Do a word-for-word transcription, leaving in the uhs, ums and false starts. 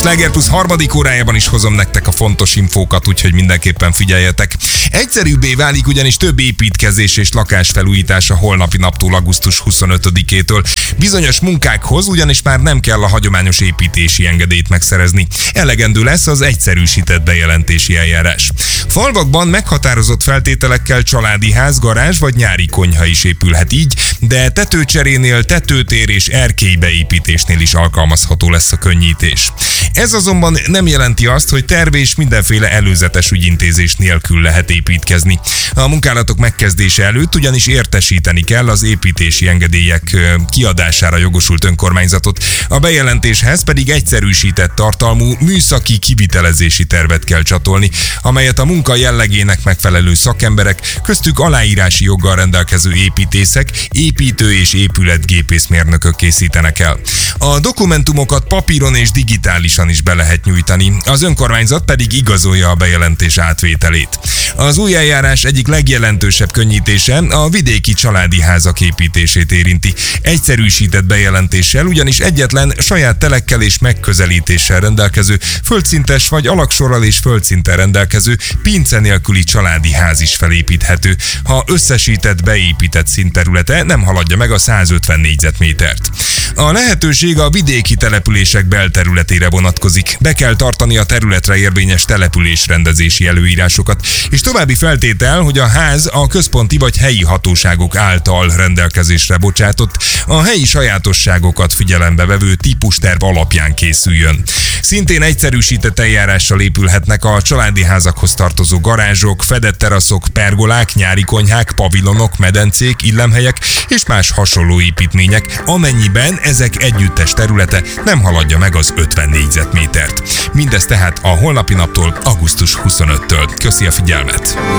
Sláger Plus harmadik órájában is hozom nektek a fontos infókat, úgyhogy mindenképpen figyeljetek. Egyszerűbbé válik ugyanis több építkezés és lakásfelújítás a holnapi naptól augusztus huszonötödikétől. Bizonyos munkákhoz ugyanis már nem kell a hagyományos építési engedélyt megszerezni. Elegendő lesz az egyszerűsített bejelentési eljárás. Falvakban meghatározott feltételekkel családi ház, garázs vagy nyári konyha is épülhet így, de tetőcserénél, tetőtér és erkélybeépítésnél is alkalmazható lesz a könnyítés. Ez azonban nem jelenti azt, hogy terv és mindenféle előzetes ügyintézés nélkül lehet építkezni. A munkálatok megkezdése előtt ugyanis értesíteni kell az építési engedélyek kiadására jogosult önkormányzatot. A bejelentéshez pedig egyszerűsített tartalmú műszaki kivitelezési tervet kell csatolni, amelyet a munka jellegének megfelelő szakemberek, köztük aláírási joggal rendelkező építészek, építő és épületgépészmérnökök készítenek el. A dokumentumokat papíron és digitálisan is be lehet nyújtani, az önkormányzat pedig igazolja a bejelentés átvételét. Az új eljárás egyik legjelentősebb könnyítése a vidéki családi házak építését érinti. Egyszerűsített bejelentéssel ugyanis egyetlen saját telekkel és megközelítéssel rendelkező, földszintes vagy alagsorral és földszinten rendelkező, pince nélküli családi ház is felépíthető, ha összesített beépített színterülete nem haladja meg a százötven négyzetmétert. A lehetőség a vidéki települések belterületére vonatkozik. Be kell tartani a területre érvényes településrendezési előírásokat, és további feltétel, hogy a ház a központi vagy helyi hatóságok által rendelkezésre bocsátott, a helyi sajátosságokat figyelembe vevő típusterv alapján készüljön. Szintén egyszerűsített eljárással épülhetnek a családi házakhoz tartozó garázsok, fedett teraszok, pergolák, nyári konyhák, pavilonok, medencék, illemhelyek és más hasonló építmények, amennyiben ezek együttes területe nem haladja meg az ötven négyzetmétert. Mindez tehát a holnapi naptól, augusztus huszonötödikétől. Köszi a figyelmet!